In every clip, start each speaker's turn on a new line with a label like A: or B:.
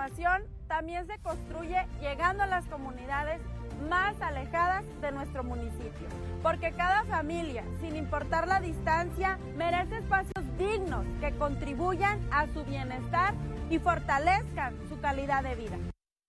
A: transformación también se construye llegando a las comunidades más alejadas de nuestro municipio, porque cada familia, sin importar la distancia, merece espacios dignos que contribuyan a su bienestar y fortalezcan su calidad de vida.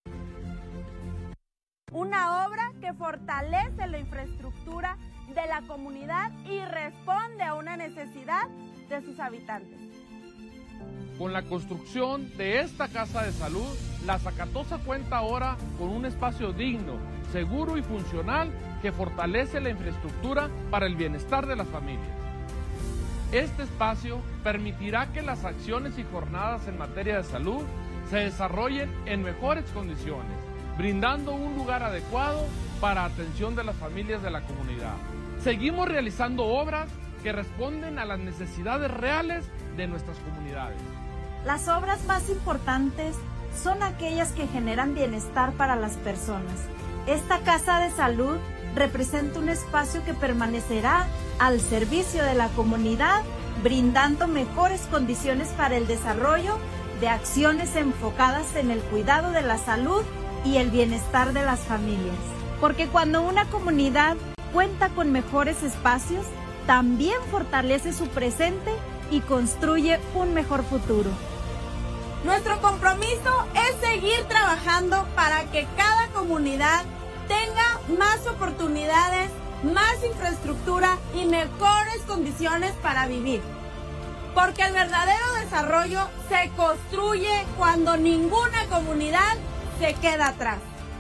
A: Una obra que fortalece la infraestructura de la comunidad y responde a una necesidad de sus habitantes.
B: Con la construcción de esta casa de salud, La Zacatosa cuenta ahora con un espacio digno, seguro y funcional que fortalece la infraestructura para el bienestar de las familias. Este espacio permitirá que las acciones y jornadas en materia de salud se desarrollen en mejores condiciones, brindando un lugar adecuado para atención de las familias de la comunidad. Seguimos realizando obras que responden a las necesidades reales de nuestras comunidades.
C: Las obras más importantes son aquellas que generan bienestar para las personas. Esta casa de salud representa un espacio que permanecerá al servicio de la comunidad, brindando mejores condiciones para el desarrollo de acciones enfocadas en el cuidado de la salud y el bienestar de las familias. Porque cuando una comunidad cuenta con mejores espacios, también fortalece su presente y construye un mejor futuro.
A: Nuestro compromiso es seguir trabajando para que cada comunidad tenga más oportunidades, más infraestructura y mejores condiciones para vivir. Porque el verdadero desarrollo se construye cuando ninguna comunidad se queda atrás.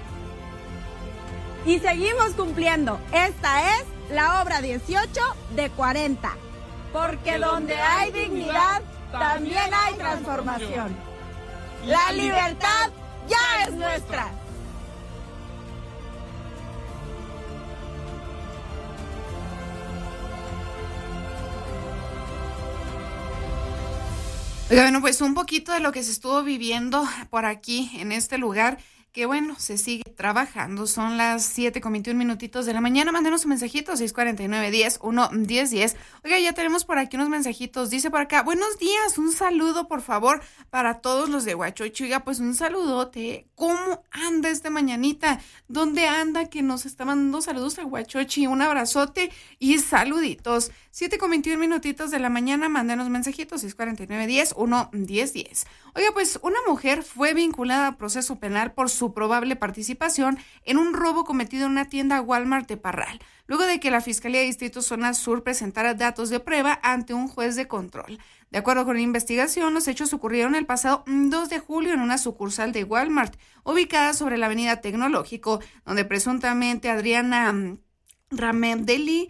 A: Y seguimos cumpliendo. Esta es la obra 18 de 40. Porque donde hay dignidad, también hay transformación. La libertad ya es nuestra.
D: Bueno, pues un poquito de lo que se estuvo viviendo por aquí en este lugar, que bueno, se sigue trabajando. Son las 7:21 de la mañana. Mándenos un mensajito, 649-10-1-10-10. Oiga, ya tenemos por aquí unos mensajitos. Dice por acá, buenos días, un saludo por favor para todos los de Huachochi. Oiga, pues un saludote. ¿Cómo anda esta mañanita? ¿Dónde anda que nos está mandando saludos a Huachochi? Un abrazote y saluditos. 7:21 de la mañana, mándenos mensajitos, 649-10-1-10-10. Oiga, pues una mujer fue vinculada a proceso penal por su probable participación en un robo cometido en una tienda Walmart de Parral, luego de que la Fiscalía de Distrito Zona Sur presentara datos de prueba ante un juez de control. De acuerdo con la investigación, los hechos ocurrieron el pasado 2 de julio en una sucursal de Walmart, ubicada sobre la avenida Tecnológico, donde presuntamente Adriana Ramedli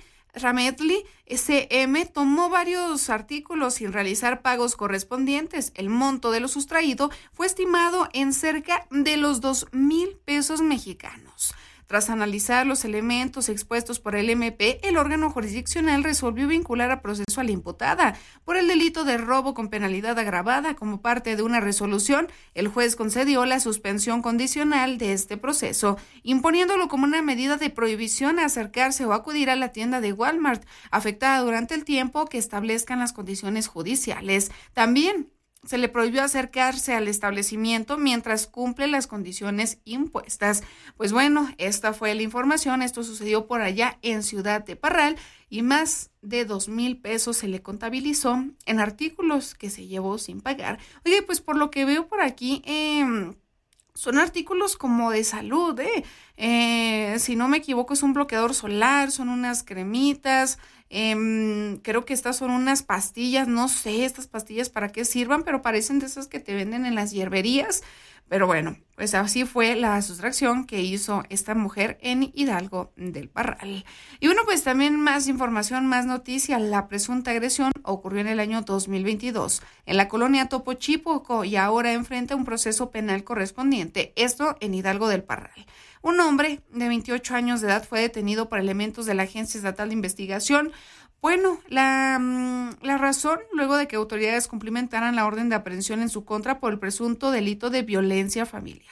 D: SM tomó varios artículos sin realizar pagos correspondientes. El monto de lo sustraído fue estimado en cerca de los 2,000 pesos mexicanos. Tras analizar los elementos expuestos por el MP, el órgano jurisdiccional resolvió vincular a proceso a la imputada por el delito de robo con penalidad agravada. Como parte de una resolución, el juez concedió la suspensión condicional de este proceso, imponiéndolo como una medida de prohibición a acercarse o acudir a la tienda de Walmart, afectada durante el tiempo que establezcan las condiciones judiciales. También se le prohibió acercarse al establecimiento mientras cumple las condiciones impuestas. Pues bueno, esta fue la información. Esto sucedió por allá en Ciudad de Parral y más de 2,000 pesos se le contabilizó en artículos que se llevó sin pagar. Oye, pues por lo que veo por aquí, son artículos como de salud, si no me equivoco es un bloqueador solar, son unas cremitas, creo que estas son unas pastillas, no sé estas pastillas para qué sirvan, pero parecen de esas que te venden en las hierberías. Pero bueno, pues así fue la sustracción que hizo esta mujer en Hidalgo del Parral. Y bueno, pues también más información, más noticia. La presunta agresión ocurrió en el año 2022 en la colonia Topo Chico y ahora enfrenta un proceso penal correspondiente. Esto en Hidalgo del Parral. Un hombre de 28 años de edad fue detenido por elementos de la Agencia Estatal de Investigación. Bueno, la razón, luego de que autoridades cumplimentaran la orden de aprehensión en su contra por el presunto delito de violencia familiar.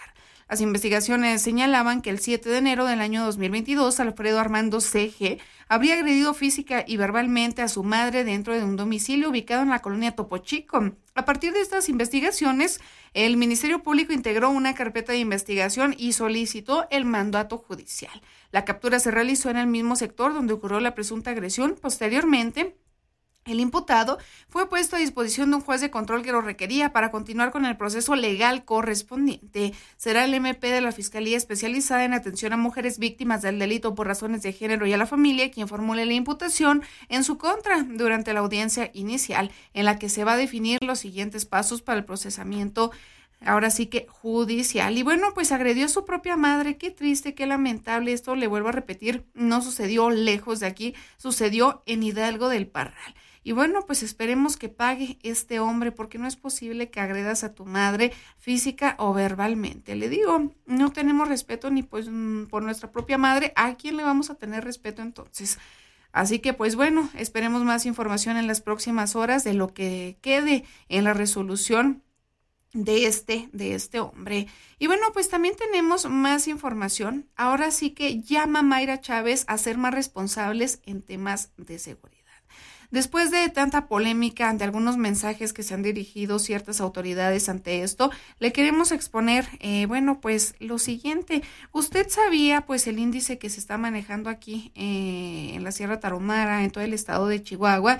D: Las investigaciones señalaban que el 7 de enero del año 2022, Alfredo Armando C.G. habría agredido física y verbalmente a su madre dentro de un domicilio ubicado en la colonia Topo Chico. A partir de estas investigaciones, el Ministerio Público integró una carpeta de investigación y solicitó el mandato judicial. La captura se realizó en el mismo sector donde ocurrió la presunta agresión. Posteriormente, el imputado fue puesto a disposición de un juez de control que lo requería para continuar con el proceso legal correspondiente. Será el MP de la Fiscalía Especializada en Atención a Mujeres Víctimas del Delito por Razones de Género y a la Familia quien formule la imputación en su contra durante la audiencia inicial, en la que se va a definir los siguientes pasos para el procesamiento ahora sí que judicial. Y bueno, pues agredió a su propia madre. Qué triste, qué lamentable. Esto, le vuelvo a repetir, no sucedió lejos de aquí, sucedió en Hidalgo del Parral. Y bueno, pues esperemos que pague este hombre, porque no es posible que agredas a tu madre física o verbalmente. Le digo, no tenemos respeto ni pues por nuestra propia madre. ¿A quién le vamos a tener respeto entonces? Así que pues bueno, esperemos más información en las próximas horas de lo que quede en la resolución de este hombre. Y bueno, pues también tenemos más información. Ahora sí que llama Mayra Chávez a ser más responsables en temas de seguridad. Después de tanta polémica ante algunos mensajes que se han dirigido ciertas autoridades ante esto, le queremos exponer, pues lo siguiente. Usted sabía, pues, el índice que se está manejando aquí en la Sierra Tarahumara, en todo el estado de Chihuahua,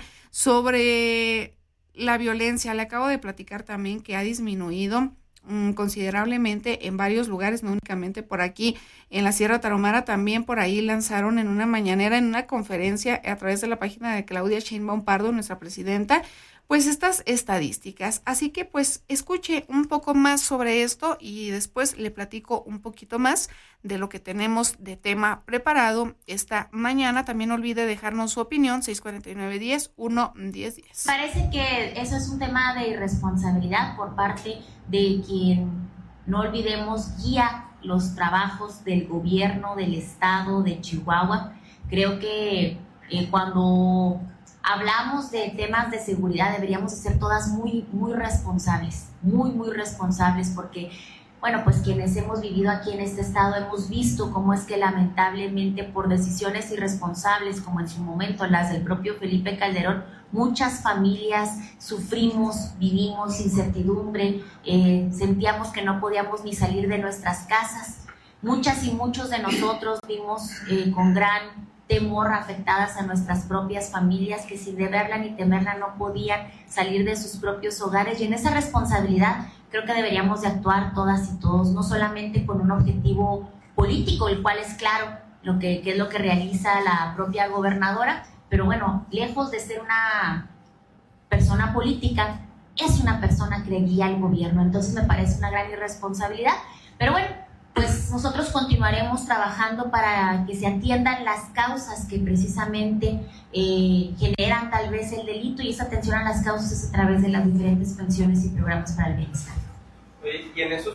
D: sobre la violencia. Le acabo de platicar también que ha disminuido considerablemente en varios lugares, no únicamente por aquí en la Sierra Tarahumara. También por ahí lanzaron en una mañanera, en una conferencia a través de la página de Claudia Sheinbaum Pardo, nuestra presidenta, pues estas estadísticas. Así que pues escuche un poco más sobre esto y después le platico un poquito más de lo que tenemos de tema preparado esta mañana. También no olvide dejarnos su opinión, 649-10-1-10-10.
E: Parece que eso es un tema de irresponsabilidad por parte de quien, no olvidemos, guía los trabajos del gobierno del estado de Chihuahua. Creo que cuando hablamos de temas de seguridad deberíamos ser todas muy responsables, muy responsables, porque bueno, pues quienes hemos vivido aquí en este estado hemos visto cómo es que lamentablemente por decisiones irresponsables, como en su momento las del propio Felipe Calderón, muchas familias sufrimos, vivimos incertidumbre, sentíamos que no podíamos ni salir de nuestras casas. Muchas y muchos de nosotros vimos con gran temor afectadas a nuestras propias familias que sin deberla ni temerla no podían salir de sus propios hogares, y en esa responsabilidad creo que deberíamos de actuar todas y todos, no solamente con un objetivo político, el cual es claro que es lo que realiza la propia gobernadora, pero bueno, lejos de ser una persona política, es una persona que guía al gobierno. Entonces me parece una gran irresponsabilidad, pero bueno, pues nosotros continuaremos trabajando para que se atiendan las causas que precisamente generan tal vez el delito, y esa atención a las causas es a través de las diferentes pensiones y programas para el bienestar.
F: Y en eso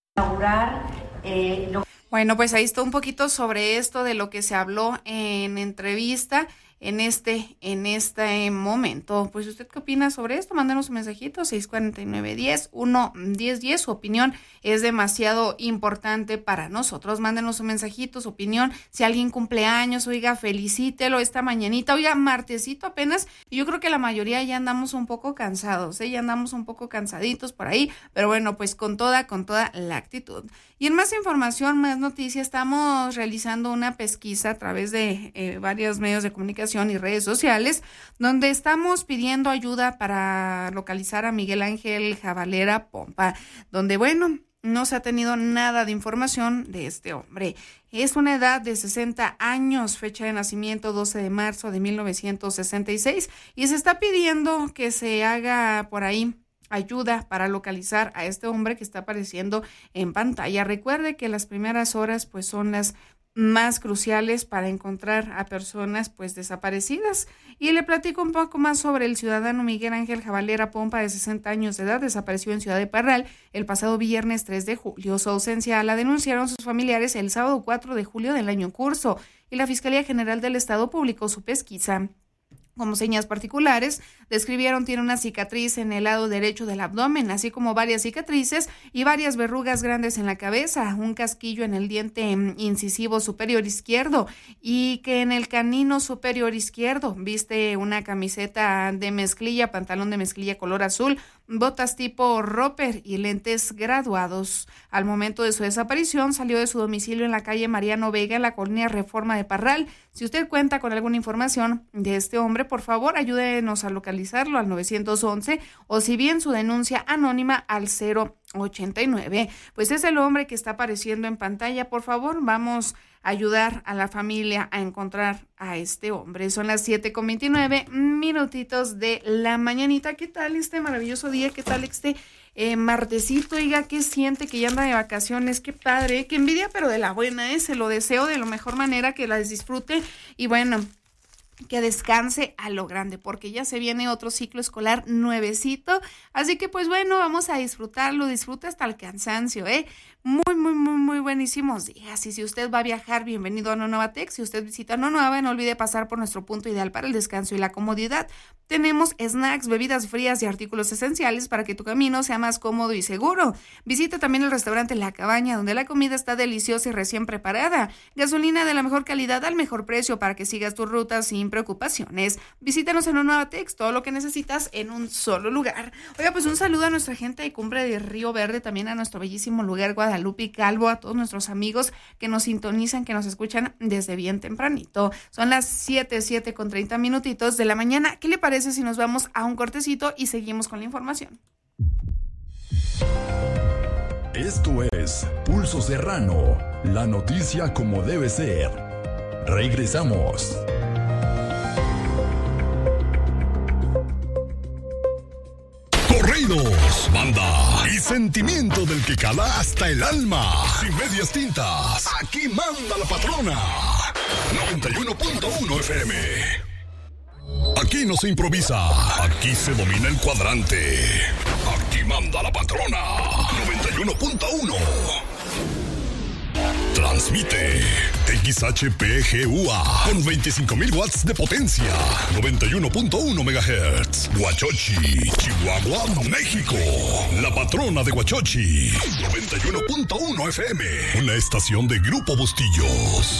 D: Bueno, pues ahí está un poquito sobre esto de lo que se habló en entrevista en este momento. Pues, ¿usted qué opina sobre esto? Mándanos un mensajito, 649-10-1-10-10. Su opinión es demasiado importante para nosotros. Mándenos un mensajito, su opinión. Si alguien cumple años, oiga, felicítelo esta mañanita. Oiga, martesito apenas. Y yo creo que la mayoría ya andamos un poco cansados, ya andamos un poco cansaditos por ahí. Pero bueno, pues con toda la actitud. Y en más información, más noticias, estamos realizando una pesquisa a través de varios medios de comunicación y redes sociales, donde estamos pidiendo ayuda para localizar a Miguel Ángel Jabalera Pompa, donde bueno, no se ha tenido nada de información de este hombre. Es una edad de 60 años, fecha de nacimiento 12 de marzo de 1966, y se está pidiendo que se haga por ahí ayuda para localizar a este hombre que está apareciendo en pantalla. Recuerde que las primeras horas pues son las más cruciales para encontrar a personas pues desaparecidas. Y le platico un poco más sobre el ciudadano Miguel Ángel Jabalera Pompa, de 60 años de edad, desapareció en Ciudad de Parral el pasado viernes 3 de julio. Su ausencia la denunciaron sus familiares el sábado 4 de julio del año en curso, y la Fiscalía General del Estado publicó su pesquisa. como señas particulares. Describieron tiene una cicatriz en el lado derecho del abdomen, así como varias cicatrices y varias verrugas grandes en la cabeza, un casquillo en el diente incisivo superior izquierdo y que en el canino superior izquierdo viste una camiseta de mezclilla, pantalón de mezclilla color azul, botas tipo roper y lentes graduados. Al momento de su desaparición salió de su domicilio en la calle Mariano Vega, en la colonia Reforma de Parral. Si usted cuenta con alguna información de este hombre, por favor ayúdenos a localizarlo al 911 o si bien su denuncia anónima al 089. Pues es el hombre que está apareciendo en pantalla. Por favor, vamos a ayudar a la familia a encontrar a este hombre. Son las 7:29 minutitos de la mañanita. ¿Qué tal este maravilloso día? ¿Qué tal este martesito? Oiga, ¿qué siente que ya anda de vacaciones? Qué padre, qué envidia, pero de la buena, se lo deseo de la mejor manera, que las disfrute y bueno, que descanse a lo grande, porque ya se viene otro ciclo escolar nuevecito, así que pues bueno, vamos a disfrutarlo, disfruta hasta el cansancio, muy buenísimos días. Y si usted va a viajar, bienvenido a Nonuavex. Si usted visita Nonuave, no olvide pasar por nuestro punto ideal para el descanso y la comodidad. Tenemos snacks, bebidas frías y artículos esenciales para que tu camino sea más cómodo y seguro. Visita también el restaurante La Cabaña, donde la comida está deliciosa y recién preparada. Gasolina de la mejor calidad al mejor precio para que sigas tu ruta sin preocupaciones. Visítanos en Nonuavex, todo lo que necesitas en un solo lugar. Oiga, pues un saludo a nuestra gente de Cumbre de Río Verde, también a nuestro bellísimo lugar Guadalupe y Calvo, a todos nuestros amigos que nos sintonizan, que nos escuchan desde bien tempranito. Son las 7:30 minutitos de la mañana. ¿Qué le parece si nos vamos a un cortecito y seguimos con la información?
F: Esto es Pulso Serrano, la noticia como debe ser. Regresamos. Corridos, banda y sentimiento del que cala hasta el alma. Sin medias tintas, aquí manda la patrona. 91.1 FM. Aquí no se improvisa, aquí se domina el cuadrante. Aquí manda la patrona. 91.1. Transmite XHPGUA con 25,000 watts de potencia. 91.1 MHz. Huachochi, Chihuahua, México. La patrona de Huachochi. 91.1 FM. Una estación de Grupo Bustillos.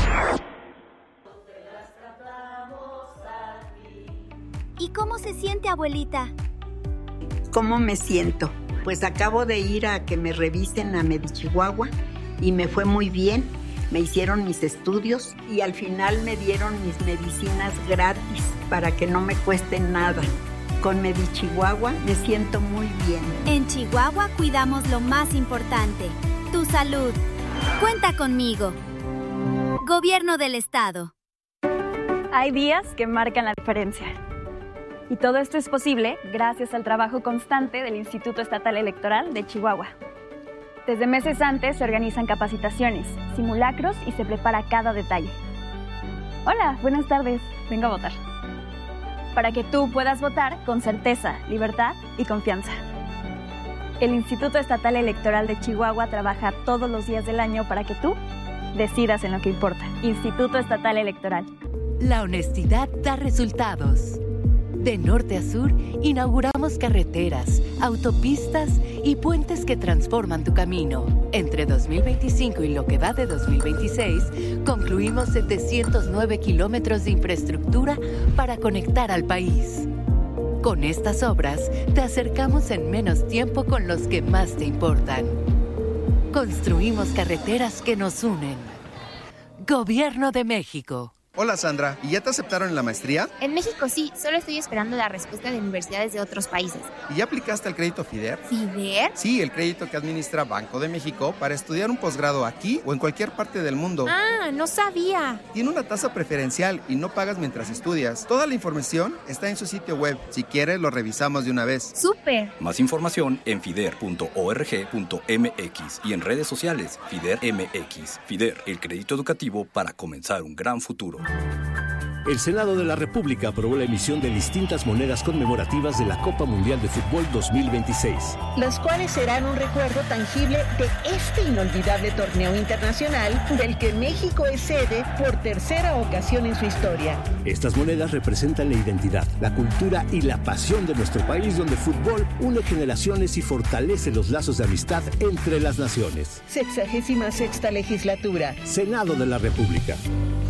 G: ¿Y cómo se siente, abuelita?
H: ¿Cómo me siento? Pues acabo de ir a que me revisen a Medichihuahua y me fue muy bien. Me hicieron mis estudios y al final me dieron mis medicinas gratis para que no me cueste nada. Con Medichihuahua me siento muy bien.
G: En Chihuahua cuidamos lo más importante, tu salud. Cuenta conmigo. Gobierno del Estado.
I: Hay días que marcan la diferencia. Y todo esto es posible gracias al trabajo constante del Instituto Estatal Electoral de Chihuahua. Desde meses antes se organizan capacitaciones, simulacros y se prepara cada detalle. Hola, buenas tardes, vengo a votar. Para que tú puedas votar con certeza, libertad y confianza. El Instituto Estatal Electoral de Chihuahua trabaja todos los días del año para que tú decidas en lo que importa. Instituto Estatal Electoral.
J: La honestidad da resultados. De norte a sur, inauguramos carreteras, autopistas y puentes que transforman tu camino. Entre 2025 y lo que va de 2026, concluimos 709 kilómetros de infraestructura para conectar al país. Con estas obras, te acercamos en menos tiempo con los que más te importan. Construimos carreteras que nos unen. Gobierno de México.
K: Hola Sandra, ¿y ya te aceptaron en la maestría?
L: En México sí, solo estoy esperando la respuesta de universidades de otros países.
K: ¿Y ya aplicaste al crédito FIDER?
L: ¿FIDER?
K: Sí, el crédito que administra Banco de México para estudiar un posgrado aquí o en cualquier parte del mundo.
L: Ah, no sabía.
K: Tiene una tasa preferencial y no pagas mientras estudias. Toda la información está en su sitio web. Si quieres, lo revisamos de una vez.
L: ¡Súper!
M: Más información en fider.org.mx y en redes sociales FIDER MX. FIDER, el crédito educativo para comenzar un gran futuro.
N: El Senado de la República aprobó la emisión de distintas monedas conmemorativas de la Copa Mundial de Fútbol 2026.
O: Las cuales serán un recuerdo tangible de este inolvidable torneo internacional del que México es sede por tercera ocasión en su historia.
N: Estas monedas representan la identidad, la cultura y la pasión de nuestro país, donde el fútbol une generaciones y fortalece los lazos de amistad entre las naciones.
O: 66ª legislatura.
N: Senado de la República.